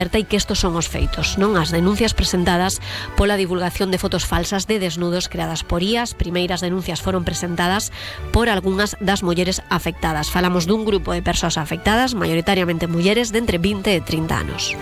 e que estos son os feitos, non as denuncias presentadas pola divulgación de fotos falsas de desnudos creadas por IA. As primeiras denuncias foron presentadas por algunhas das mulleres afectadas. Falamos dun grupo de persoas afectadas, maioritariamente mulleres de entre 20 e 30 anos.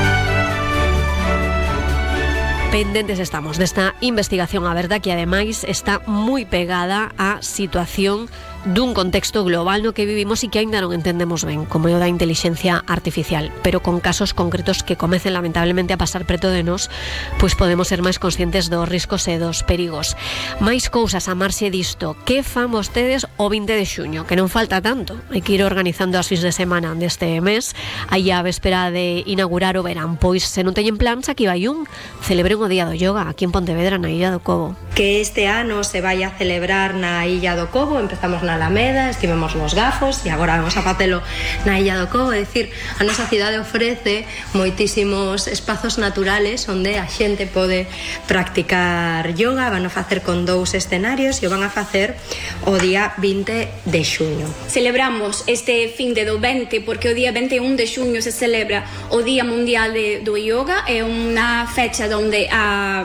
Pendentes estamos desta investigación aberta que ademais está moi pegada á situación dun contexto global no que vivimos e que aínda non entendemos ben, como é o da intelixencia artificial, pero con casos concretos que comecen lamentablemente a pasar preto de nós, pois podemos ser máis conscientes dos riscos e dos perigos. Máis cousas a marxe disto. Que fan vostedes o 20 de xuño? Que non falta tanto. Hai que ir organizando as fins de semana deste mes, aí a véspera de inaugurar o verán. Pois se non teñen plans, aquí vai un. Celebren o Día do Yoga aquí en Pontevedra, na Illa do Cobo. Que este ano se vai a celebrar na Illa do Cobo. Empezamos na Alameda, estivemos nos Gafos e agora vamos a facelo na Illa do Cobo. É dicir, a nosa cidade ofrece moitísimos espazos naturales onde a xente pode practicar yoga. Van a facer con 2 escenarios e o van a facer o día 20 de xuño. Celebramos este fin de do 20 porque o día 21 de xuño se celebra o Día Mundial do Yoga. É unha fecha onde a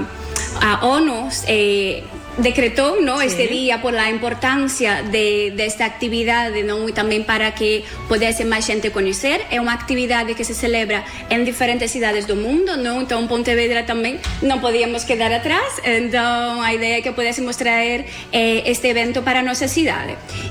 ONU decretou, ¿no? Sí. Este día por la importancia de esta actividade, non? E tamén para que pudese máis xente coñecer. É unha actividade que se celebra en diferentes cidades do mundo, non? Entón Pontevedra tamén non podíamos quedar atrás. Entón a idea é que pudésemos traer este evento para a nosa cidade.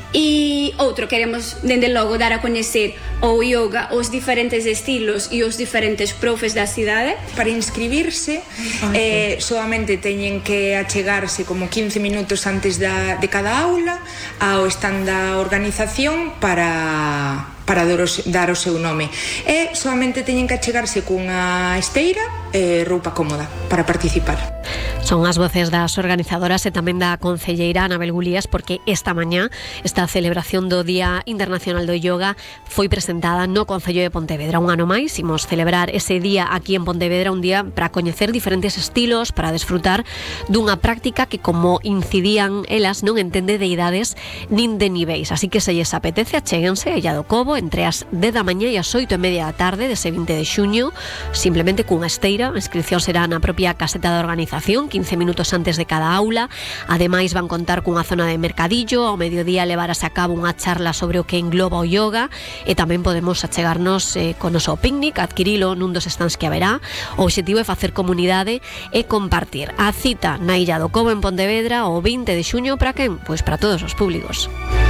E outro, queremos dende logo dar a coñecer o yoga, os diferentes estilos e os diferentes profes da cidade. Para inscribirse solamente teñen que achegarse como 15 minutos antes de cada aula ao stand da organización para dar o seu nome. E solamente teñen que achegarse cunha esteira e roupa cómoda para participar. Son as voces das organizadoras e tamén da concelleira Anabel Gulías, porque esta mañá esta celebración do Día Internacional do Yoga foi presentada no Concello de Pontevedra. Un ano máis imos celebrar ese día aquí en Pontevedra, un día para coñecer diferentes estilos, para desfrutar dunha práctica que, como incidían elas, non entende de idades nin de niveis. Así que se lles apetece, achéguense a Illa do Cobo entre as 10 da mañá e as 8:30 da tarde dese 20 de xuño, simplemente cunha esteira. A inscripción será na propia caseta da organización, 15 minutos antes de cada aula. Ademais van contar cunha zona de mercadillo. Ao mediodía levarase a cabo unha charla sobre o que engloba o yoga e tamén podemos achegarnos con o noso picnic, adquirilo nun dos stands que haberá. O obxectivo é facer comunidade e compartir. A cita na Illa do Cobo en Pontevedra o 20 de xuño para quen? Pois para todos os públicos.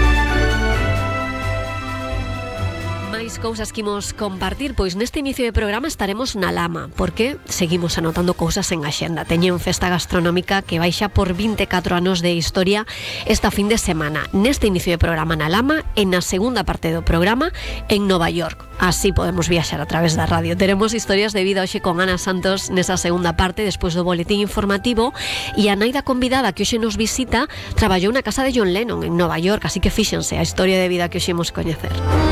Máis cousas que imos compartir, pois neste inicio de programa estaremos na Lama, porque seguimos anotando cousas en axenda. Teñen festa gastronómica que baixa por 24 anos de historia esta fin de semana. Neste inicio de programa na Lama e na segunda parte do programa en Nova York. Así podemos viaxar a través da radio. Teremos historias de vida hoxe con Ana Santos nesa segunda parte, despois do boletín informativo, e a naida convidada que hoxe nos visita traballou na casa de John Lennon en Nova York, así que fíxense a historia de vida que hoxe imos coñecer.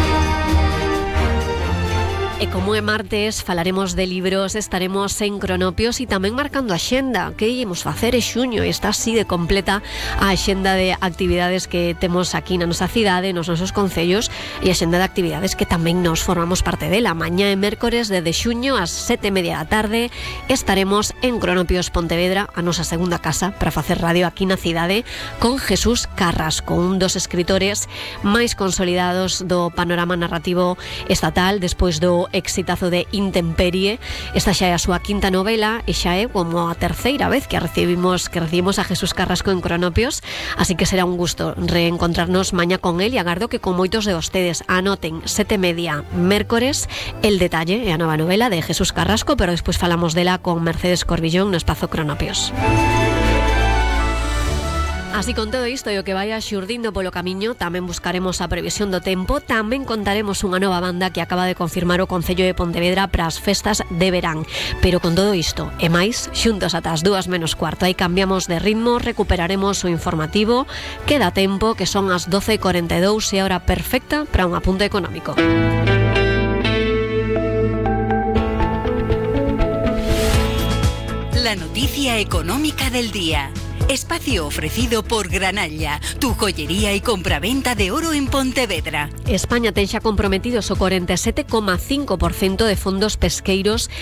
E como é martes, falaremos de libros, estaremos en Cronopios e tamén marcando a xenda. Que íamos facer é xuño e está así de completa a xenda de actividades que temos aquí na nosa cidade, nos nosos concellos, e a xenda de actividades que tamén nos formamos parte dela. Mañá e mércores de xuño ás 7:30 da tarde estaremos en Cronopios Pontevedra, a nosa segunda casa para facer radio aquí na cidade, con Jesús Carrasco, un dos escritores máis consolidados do panorama narrativo estatal despois do exitazo de Intemperie. Esta xa é a súa quinta novela e xa é como a terceira vez que recibimos a Jesús Carrasco en Cronopios, así que será un gusto reencontrarnos mañá con él e agardo que con moitos de vostedes anoten 7:30 mércores El detalle, é a nova novela de Jesús Carrasco, pero despois falamos dela con Mercedes Corbillón no espazo Cronopios. Así con todo isto e o que vai xurdindo polo camiño, tamén buscaremos a previsión do tempo, tamén contaremos unha nova banda que acaba de confirmar o Concello de Pontevedra para as festas de verán. Pero con todo isto e máis, xuntos ata as 2 menos cuarto, aí cambiamos de ritmo, recuperaremos o informativo, queda tempo, que son as 12:42 e a hora perfecta para un apunte económico. La noticia económica del día. Espacio ofrecido por Granalla, tu joyería y compraventa de oro en Pontevedra. España ten xa comprometidos o 47,5% de fondos pesqueiros